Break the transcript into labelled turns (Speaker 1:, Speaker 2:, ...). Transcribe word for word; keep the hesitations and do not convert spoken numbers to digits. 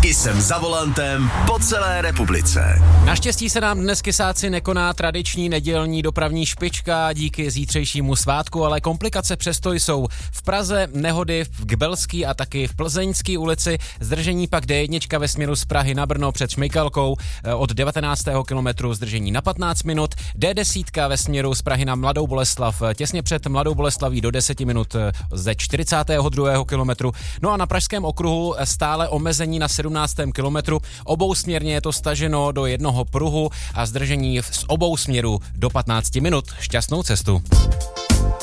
Speaker 1: I jsem za volantem po celé republice.
Speaker 2: Naštěstí se nám dnes kysáci nekoná tradiční nedělní dopravní špička díky zítřejšímu svátku, ale komplikace přesto jsou. V Praze nehody v Gbelský a taky v Plzeňské ulici, zdržení pak D jedna ve směru z Prahy na Brno před Šmejkalkou od devatenáctého kilometru zdržení na patnáct minut, D deset ve směru z Prahy na Mladou Boleslav těsně před Mladou Boleslaví do deseti minut ze čtyřicátého druhého kilometru. No a na pražském okruhu stále omezení na sedmnáctém kilometru. Obousměrně je to staženo do jednoho pruhu a zdržení z obou směrů do patnácti minut. Šťastnou cestu.